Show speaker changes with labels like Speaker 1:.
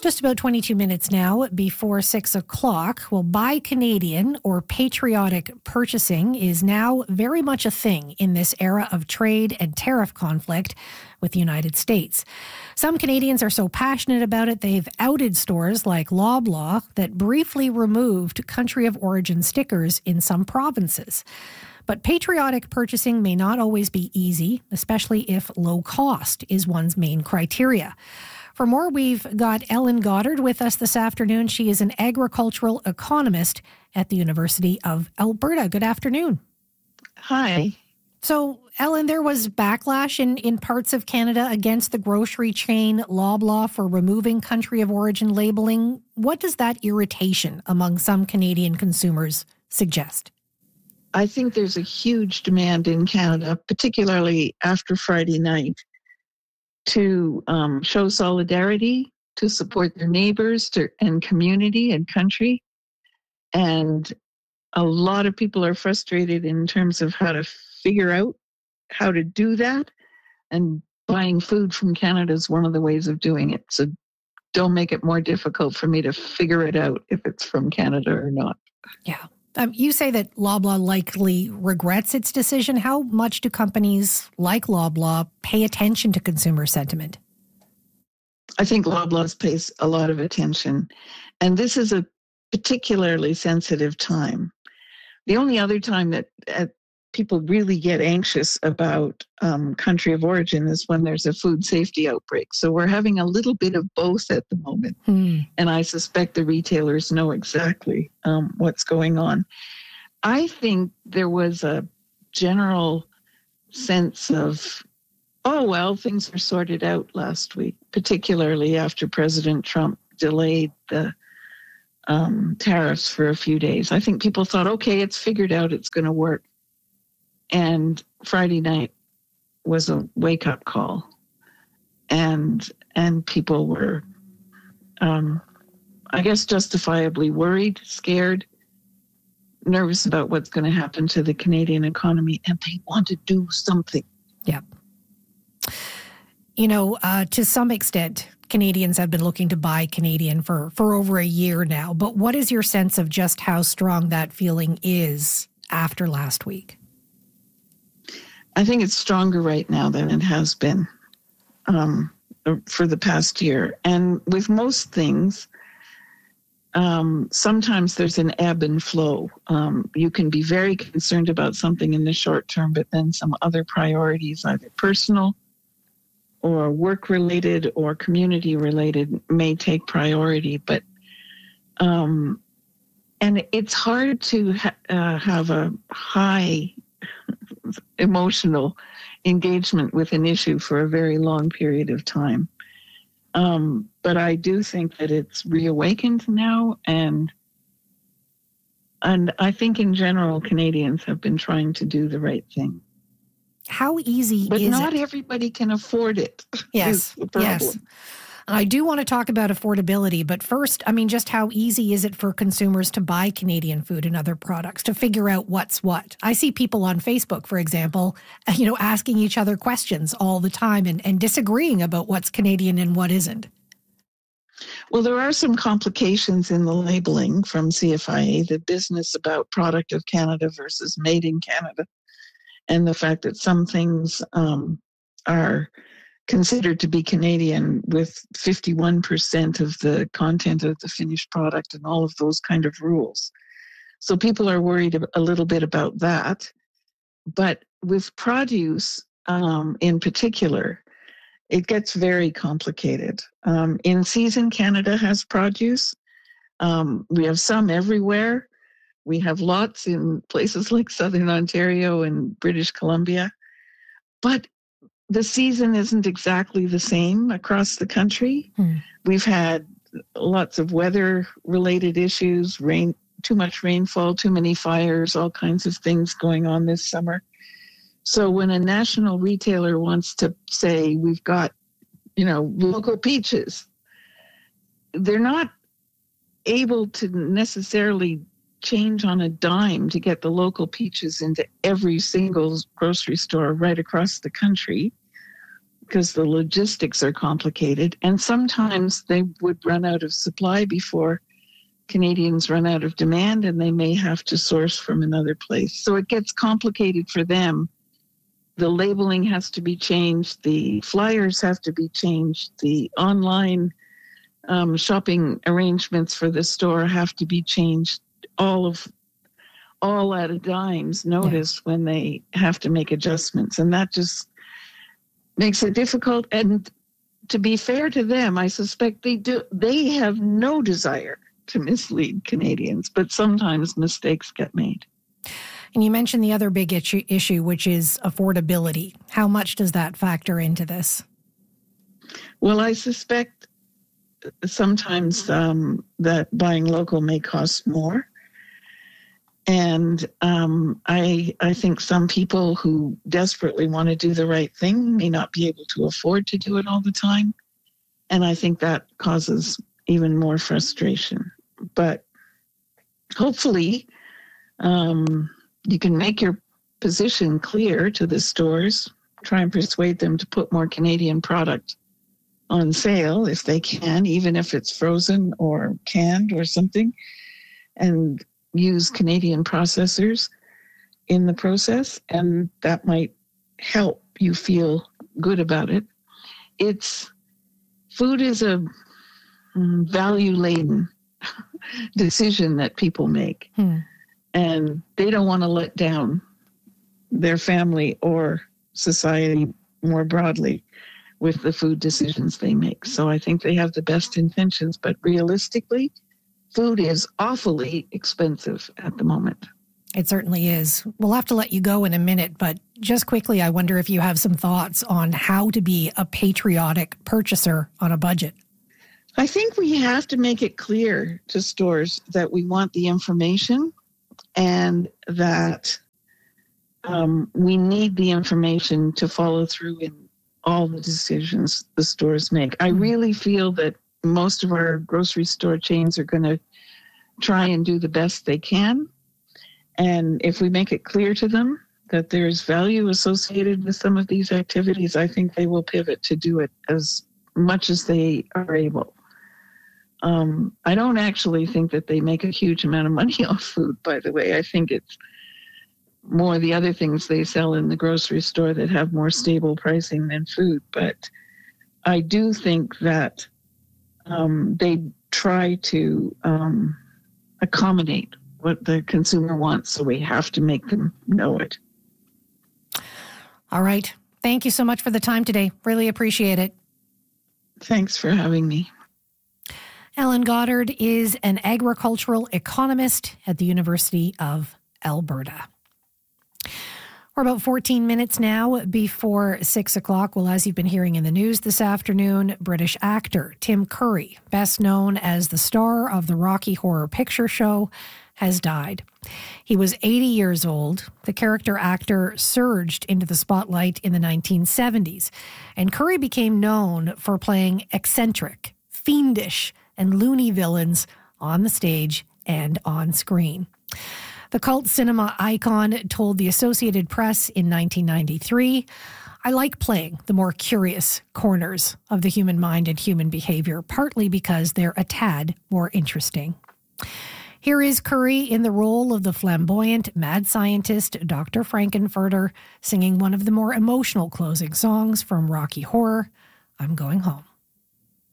Speaker 1: Just about 22 minutes now before 6 o'clock. Well, Buy Canadian or patriotic purchasing is now very much a thing in this era of trade and tariff conflict with the United States. Some Canadians are so passionate about it, they've outed stores like Loblaw that briefly removed country of origin stickers in some provinces. But patriotic purchasing may not always be easy, especially if low cost is one's main criteria. For more, we've got Ellen Goddard with us this afternoon. She is an agricultural economist at the University of Alberta. Good afternoon.
Speaker 2: Hi.
Speaker 1: So, Ellen, there was backlash in parts of Canada against the grocery chain Loblaw for removing country of origin labeling. What does that irritation among some Canadian consumers suggest?
Speaker 2: I think there's a huge demand in Canada, particularly after Friday night, to show solidarity, to support their neighbors and community and country. And a lot of people are frustrated in terms of how to figure out how to do that. And buying food from Canada is one of the ways of doing it. So don't make it more difficult for me to figure it out if it's from Canada or not.
Speaker 1: Yeah. You say that Loblaw likely regrets its decision. How much do companies like Loblaw pay attention to consumer sentiment?
Speaker 2: I think Loblaw pays a lot of attention. And this is a particularly sensitive time. The only other time that people really get anxious about country of origin is when there's a food safety outbreak. So we're having a little bit of both at the moment. And I suspect the retailers know exactly what's going on. I think there was a general sense of, oh, well, things are sorted out last week, particularly after President Trump delayed the tariffs for a few days. I think people thought, okay, it's figured out, it's going to work. And Friday night was a wake-up call, and people were, I guess, justifiably worried, scared, nervous about what's going to happen to the Canadian economy, and they want to do something.
Speaker 1: Yeah. You know, to some extent, Canadians have been looking to buy Canadian for over a year now. But what is your sense of just how strong that feeling is after last week?
Speaker 2: I think it's stronger right now than it has been for the past year. And with most things, sometimes there's an ebb and flow. You can be very concerned about something in the short term, but then some other priorities, either personal or work-related or community-related, may take priority. But and it's hard to have a high emotional engagement with an issue for a very long period of time. But I do think that it's reawakened now, and I think in general Canadians have been trying to do the right thing.
Speaker 1: How easy is it?
Speaker 2: But not everybody can afford it.
Speaker 1: Yes, yes. I do want to talk about affordability, but first, I mean, just how easy is it for consumers to buy Canadian food and other products, to figure out what's what? I see people on Facebook, for example, asking each other questions all the time and disagreeing about what's Canadian and what isn't.
Speaker 2: Well, there are some complications in the labeling from CFIA, the business about product of Canada versus made in Canada, and the fact that some things are considered to be Canadian with 51% of the content of the finished product and all of those kind of rules. So people are worried a little bit about that. But with produce in particular, it gets very complicated. In season, Canada has produce. We have some everywhere. We have lots in places like Southern Ontario and British Columbia. But the season isn't exactly the same across the country. We've had lots of weather-related issues, too much rainfall, too many fires, all kinds of things going on this summer. So when a national retailer wants to say, we've got, local peaches, they're not able to necessarily change on a dime to get the local peaches into every single grocery store right across the country. because the logistics are complicated. And sometimes they would run out of supply before Canadians run out of demand, and they may have to source from another place. So it gets complicated for them. The labeling has to be changed. The flyers have to be changed. The online shopping arrangements for the store have to be changed. All at a dime's notice when they have to make adjustments. And that just makes it difficult. And to be fair to them, I suspect they have no desire to mislead Canadians, but sometimes mistakes get made.
Speaker 1: And you mentioned the other big issue, which is affordability. How much does that factor into this?
Speaker 2: Well, I suspect sometimes that buying local may cost more. And I think some people who desperately want to do the right thing may not be able to afford to do it all the time. And I think that causes even more frustration. But hopefully you can make your position clear to the stores, try and persuade them to put more Canadian product on sale if they can, even if it's frozen or canned or something, and use Canadian processors in the process, and that might help you feel good about it. Food is a value-laden decision that people make, and they don't want to let down their family or society more broadly with the food decisions they make. So I think they have the best intentions, but realistically, food is awfully expensive at the moment.
Speaker 1: It certainly is. We'll have to let you go in a minute, but just quickly, I wonder if you have some thoughts on how to be a patriotic purchaser on a budget.
Speaker 2: I think we have to make it clear to stores that we want the information and that we need the information to follow through in all the decisions the stores make. I really feel that most of our grocery store chains are going to try and do the best they can. And if we make it clear to them that there's value associated with some of these activities, I think they will pivot to do it as much as they are able. I don't actually think that they make a huge amount of money off food, by the way. I think it's more the other things they sell in the grocery store that have more stable pricing than food. But I do think that they try to accommodate what the consumer wants, so we have to make them know it.
Speaker 1: All right. Thank you so much for the time today. Really appreciate it.
Speaker 2: Thanks for having me.
Speaker 1: Ellen Goddard is an agricultural economist at the University of Alberta. We're about 14 minutes now before 6 o'clock. Well, as you've been hearing in the news this afternoon, British actor Tim Curry, best known as the star of the Rocky Horror Picture Show, has died. He was 80 years old. The character actor surged into the spotlight in the 1970s, and Curry became known for playing eccentric, fiendish, and loony villains on the stage and on screen. The cult cinema icon told the Associated Press in 1993, "I like playing the more curious corners of the human mind and human behavior, partly because they're a tad more interesting." Here is Curry in the role of the flamboyant mad scientist Dr. Frankenfurter, singing one of the more emotional closing songs from Rocky Horror, "I'm Going Home."